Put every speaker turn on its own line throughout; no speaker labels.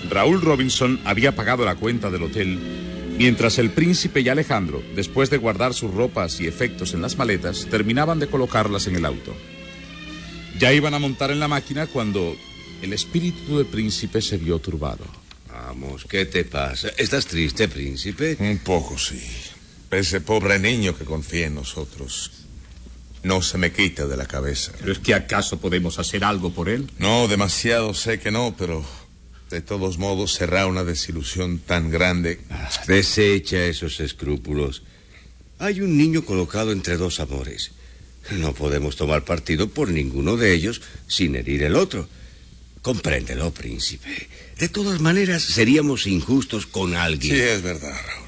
Raúl Robinson había pagado la cuenta del hotel, mientras el príncipe y Alejandro, después de guardar sus ropas y efectos en las maletas, terminaban de colocarlas en el auto. Ya iban a montar en la máquina cuando el espíritu del príncipe se vio turbado.
Vamos, ¿qué te pasa? ¿Estás triste, príncipe?
Un poco, sí. Ese pobre niño que confía en nosotros no se me quita de la cabeza.
¿Pero es que acaso podemos hacer algo por él?
No, demasiado sé que no, pero de todos modos será una desilusión tan grande.
Desecha esos escrúpulos. Hay un niño colocado entre dos amores. No podemos tomar partido por ninguno de ellos sin herir el otro. Compréndelo, príncipe. De todas maneras, seríamos injustos con alguien.
Sí, es verdad, Raúl.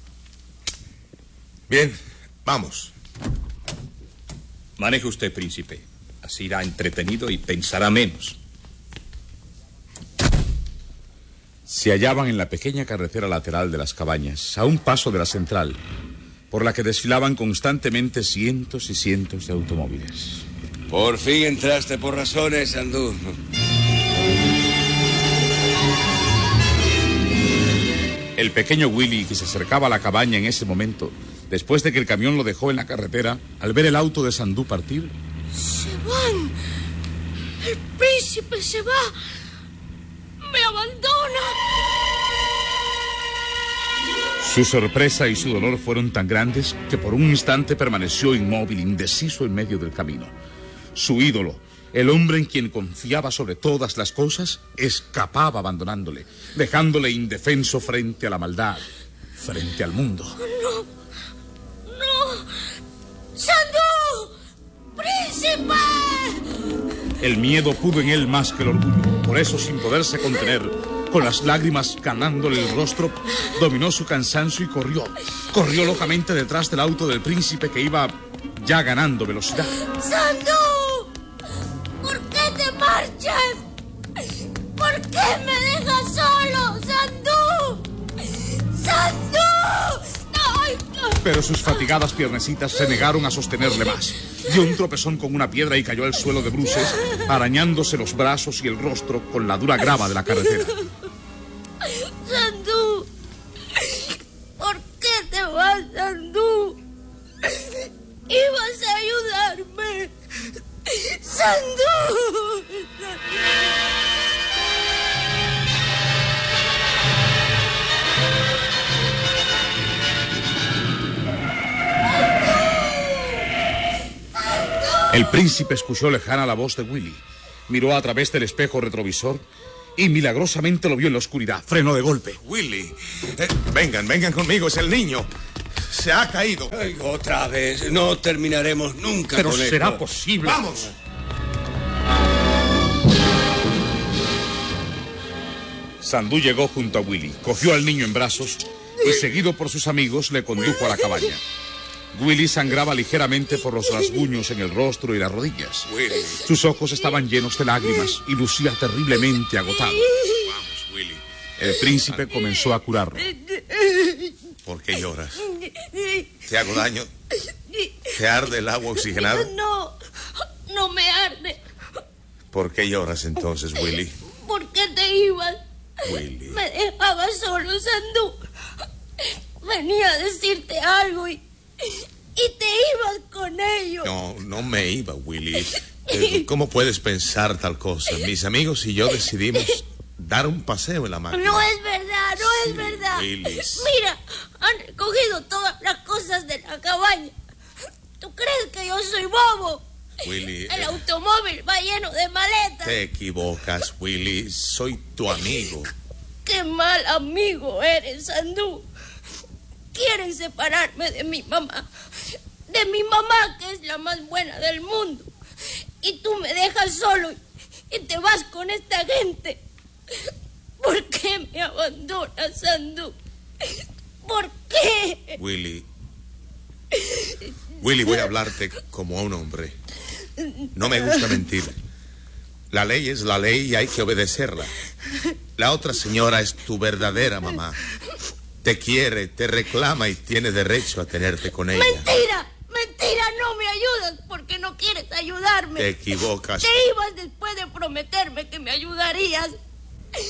Bien, vamos.
Maneje usted, príncipe. Así irá entretenido y pensará menos. Se hallaban en la pequeña carretera lateral de las cabañas, a un paso de la central, por la que desfilaban constantemente cientos y cientos de automóviles.
Por fin entraste por razones, Sandú.
El pequeño Willy, que se acercaba a la cabaña en ese momento, después de que el camión lo dejó en la carretera, al ver el auto de Sandú partir...
¡Se van! ¡El príncipe se va! ¡Me abandona!
Su sorpresa y su dolor fueron tan grandes que por un instante permaneció inmóvil, indeciso en medio del camino. Su ídolo, el hombre en quien confiaba sobre todas las cosas, escapaba abandonándole, dejándole indefenso frente a la maldad, frente al mundo.
¡No! ¡No! ¡Sandú! ¡Príncipe!
El miedo pudo en él más que el orgullo. Por eso, sin poderse contener, con las lágrimas ganándole el rostro, dominó su cansancio y corrió. Corrió locamente detrás del auto del príncipe que iba ya ganando velocidad.
¡Sandú! ¿Por qué te marchas? ¿Por qué me dejas solo, Sandú? ¡Sandú! ¡Ay!
Pero sus fatigadas piernecitas se negaron a sostenerle más. Dio un tropezón con una piedra y cayó al suelo de bruces, arañándose los brazos y el rostro con la dura grava de la carretera.
¡Sandú! ¿Por qué te vas, Sandú? ¡Ibas a ayudarme! ¡Sandú!
El príncipe escuchó lejana la voz de Willy. Miró a través del espejo retrovisor y milagrosamente lo vio en la oscuridad. Frenó de golpe.
Willy, vengan conmigo, es el niño. Se ha caído.
Ay, otra vez, no terminaremos nunca.
Pero
con
será
esto.
posible.
¡Vamos!
Sandú llegó junto a Willy, cogió al niño en brazos y, seguido por sus amigos, le condujo a la cabaña. Willy sangraba ligeramente por los rasguños en el rostro y las rodillas.
Willy.
Sus ojos estaban llenos de lágrimas y lucía terriblemente agotado.
Vamos, Willy.
El príncipe comenzó a curarlo.
¿Por qué lloras? ¿Te hago daño? ¿Te arde el agua oxigenada?
No, no me arde.
¿Por qué lloras entonces, Willy?
¿Por qué te ibas?
Willy.
Me dejabas solo, Sandú. Venía a decirte algo y te ibas con ellos.
No me iba, Willy. ¿Cómo puedes pensar tal cosa? Mis amigos y yo decidimos dar un paseo en la máquina.
No es verdad, no es verdad.
Willy.
Mira, han recogido todas las cosas de la cabaña. ¿Tú crees que yo soy bobo?
Willy.
El automóvil va lleno de maletas.
Te equivocas, Willy. Soy tu amigo.
Qué mal amigo eres, Sandú. Quieren separarme de mi mamá. De mi mamá, que es la más buena del mundo. Y tú me dejas solo y te vas con esta gente. ¿Por qué me abandonas, Sandú? ¿Por qué?
Willy, voy a hablarte como a un hombre. No me gusta mentir. La ley es la ley y hay que obedecerla. La otra señora es tu verdadera mamá. Te quiere, te reclama y tiene derecho a tenerte con ella.
¡Mentira! ¡Mentira! No me ayudas porque no quieres ayudarme.
Te equivocas.
Te ibas después de prometerme que me ayudarías.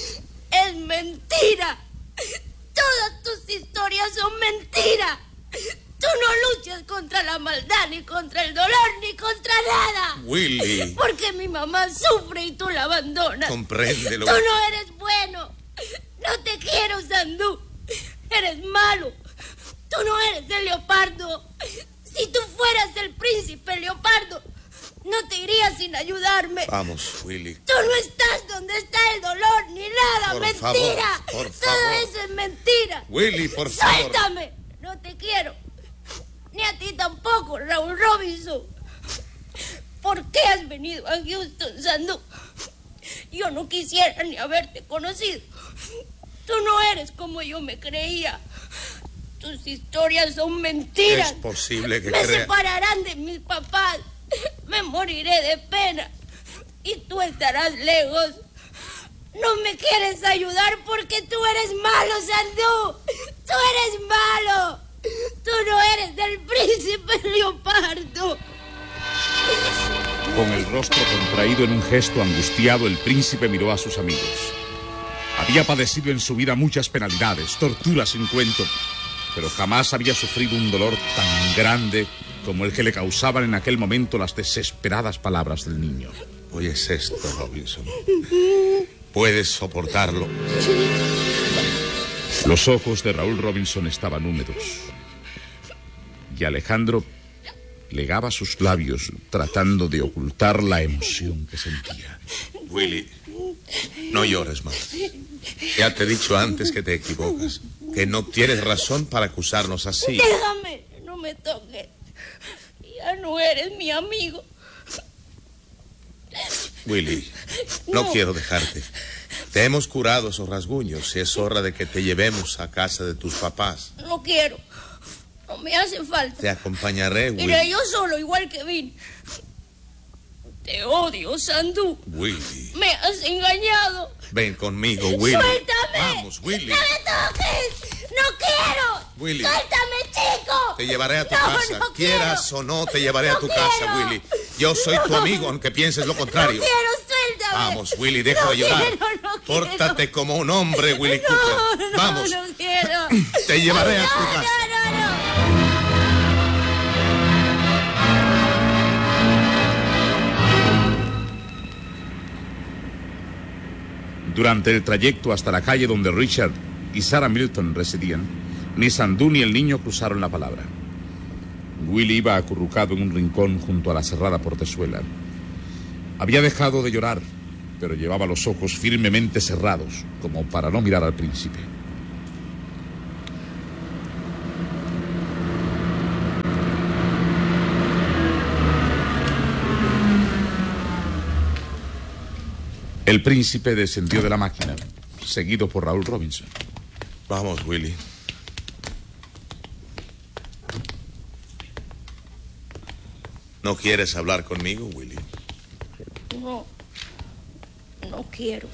es mentira. Todas tus historias son mentiras. Tú no luchas contra la maldad, ni contra el dolor, ni contra nada.
Willy.
Porque mi mamá sufre y tú la abandonas.
Compréndelo.
Tú no eres bueno. No te quiero, Sandú. Eres malo. Tú no eres el leopardo. Si tú fueras el príncipe leopardo, no te irías sin ayudarme.
Vamos, Willy.
Tú no estás donde está el dolor, ni nada.
Por
Mentira.
favor, por
Todo
favor.
eso es mentira.
Willy, por favor.
Suéltame. No te quiero. Ni a ti tampoco, Raúl Robinson. ¿Por qué has venido a Houston, Sandú? Yo no quisiera ni haberte conocido. Tú no eres como yo me creía. Tus historias son mentiras.
Es posible que
me
crea...
separarán de mis papás. Me moriré de pena. Y tú estarás lejos. No me quieres ayudar porque tú eres malo, Sandú. Tú eres malo. Tú no eres del príncipe leopardo.
Con el rostro contraído en un gesto angustiado, el príncipe miró a sus amigos. Había padecido en su vida muchas penalidades, torturas sin cuento, pero jamás había sufrido un dolor tan grande como el que le causaban en aquel momento las desesperadas palabras del niño.
¿Oyes esto, Robinson? ¿Puedes soportarlo?
Los ojos de Raúl Robinson estaban húmedos y Alejandro plegaba sus labios tratando de ocultar la emoción que sentía.
Willy, no llores más. Ya te he dicho antes que te equivocas, que no tienes razón para acusarnos así.
Déjame, no me toques. Ya no eres mi amigo.
Willy, no quiero dejarte. Te hemos curado esos rasguños y es hora de que te llevemos a casa de tus papás.
No quiero. No me hace falta.
Te acompañaré, Willy.
Iré yo solo, igual que vine. Te odio, Sandú.
Willy.
Me has engañado.
Ven conmigo, Willy.
¡Suéltame!
Vamos, Willy.
¡No me toques! ¡No quiero!
Willy.
¡Suéltame, chico!
Te llevaré a tu
No,
casa.
no
Quieras
quiero.
o no, te llevaré a
No
tu
quiero.
casa, Willy. Yo soy tu amigo, aunque pienses lo contrario.
No quiero, suéltame.
Vamos, Willy, deja
No
de llorar.
quiero, no quiero.
Pórtate como un hombre, Willy
No,
Cooper.
no,
Vamos.
no quiero.
Te llevaré a tu
No,
casa.
no.
Durante el trayecto hasta la calle donde Richard y Sarah Milton residían, ni Sandú ni el niño cruzaron la palabra. Willy iba acurrucado en un rincón junto a la cerrada portezuela. Había dejado de llorar, pero llevaba los ojos firmemente cerrados, como para no mirar al príncipe. El príncipe descendió de la máquina, seguido por Raúl Robinson.
Vamos, Willy. ¿No quieres hablar conmigo, Willy?
No. No quiero.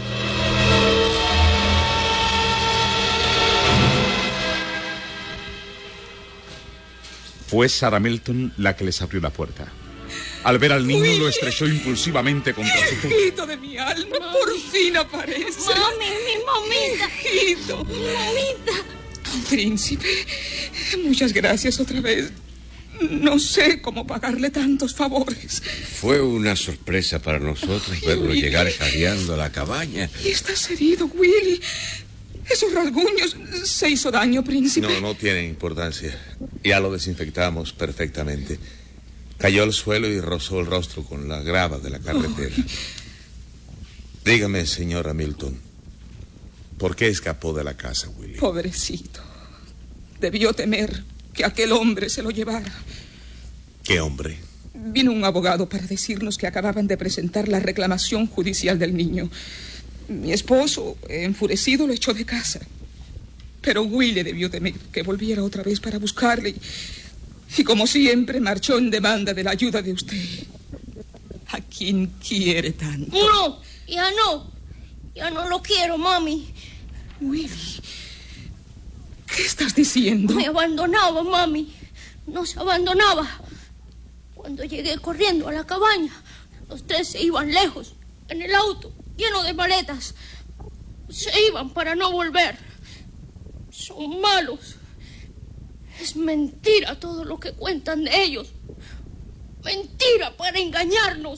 Fue Sarah Milton la que les abrió la puerta. Al ver al niño, lo estrechó impulsivamente contra su pecho.
Hijito de mi alma, por fin aparece.
Mami, mi mamita.
Hijito.
Mi mamita.
Príncipe, muchas gracias otra vez. No sé cómo pagarle tantos favores.
Fue una sorpresa para nosotros verlo
Willy.
llegar jadeando a la cabaña.
Y estás herido, Willy. Esos rasguños. ¿Se hizo daño, príncipe?
No, no tiene importancia. Ya lo desinfectamos perfectamente. Cayó al suelo y rozó el rostro con la grava de la carretera. Dígame, señora Milton, ¿por qué escapó de la casa, Willy?
Pobrecito. Debió temer que aquel hombre se lo llevara.
¿Qué hombre?
Vino un abogado para decirnos que acababan de presentar la reclamación judicial del niño. Mi esposo, enfurecido, lo echó de casa. Pero Willy debió temer que volviera otra vez para buscarle. Y como siempre, marchó en demanda de la ayuda de usted. ¿A quién quiere tanto?
No, ya no. Ya no lo quiero, mami.
Willy, ¿qué estás diciendo?
Me abandonaba, mami. Nos abandonaba. Cuando llegué corriendo a la cabaña, los tres se iban lejos, en el auto, lleno de maletas. Se iban para no volver. Son malos. Es mentira todo lo que cuentan de ellos. Mentira para engañarnos.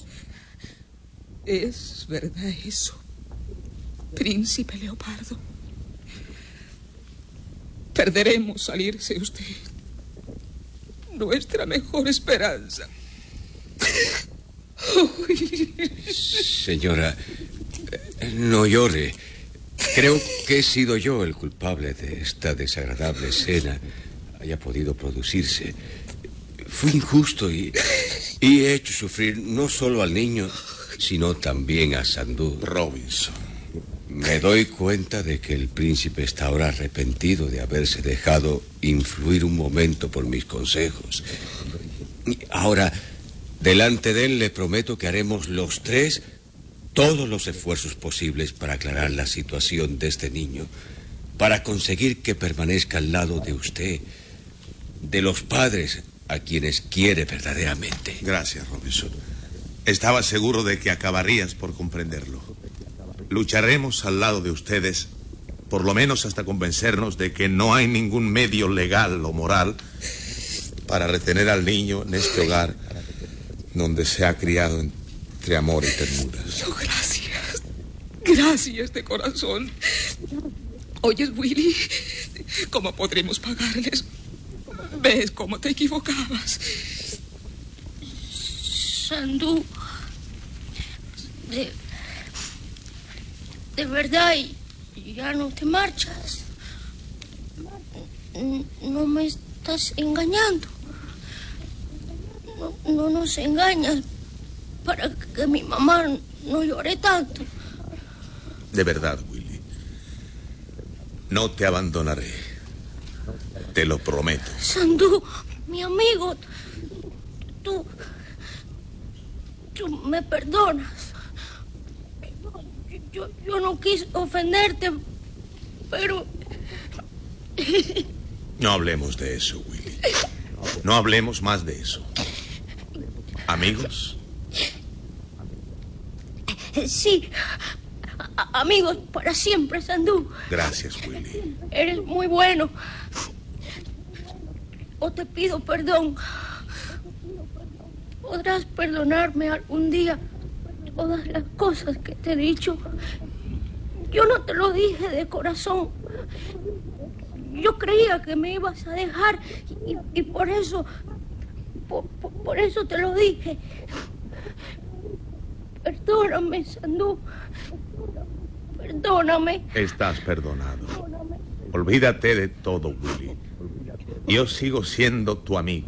Es verdad eso, Príncipe Leopardo. Perderemos al irse usted. Nuestra mejor esperanza.
Señora, no llore. Creo que he sido yo el culpable de esta desagradable escena haya podido producirse. Fui injusto y he hecho sufrir no solo al niño, sino también a Sandú.
Robinson.
Me doy cuenta de que el príncipe está ahora arrepentido de haberse dejado influir un momento por mis consejos. Ahora, delante de él le prometo que haremos los tres todos los esfuerzos posibles para aclarar la situación de este niño, para conseguir que permanezca al lado de usted, de los padres a quienes quiere verdaderamente.
Gracias, Robinson. Estaba seguro de que acabarías por comprenderlo. Lucharemos al lado de ustedes, por lo menos hasta convencernos de que no hay ningún medio legal o moral para retener al niño en este hogar donde se ha criado entre amor y ternuras.
Oh, gracias. Gracias de corazón. Oyes, Willy, ¿cómo podremos pagarles? ¿Ves cómo te equivocabas?
Sandú, de verdad, ya no te marchas. No me estás engañando. No nos engañas para que mi mamá no llore tanto.
De verdad, Willy. No te abandonaré. Te lo prometo.
Sandú, mi amigo, tú me perdonas. Yo no quise ofenderte, pero...
No hablemos de eso, Willy. No hablemos más de eso. ¿Amigos?
Sí, amigos para siempre, Sandú.
Gracias, Willy.
Eres muy bueno. O te pido perdón. ¿Podrás perdonarme algún día todas las cosas que te he dicho? Yo no te lo dije de corazón. Yo creía que me ibas a dejar y por eso... Por eso te lo dije. Perdóname, Sandú. Perdóname.
Estás perdonado. Olvídate de todo, Willy. Yo sigo siendo tu amigo.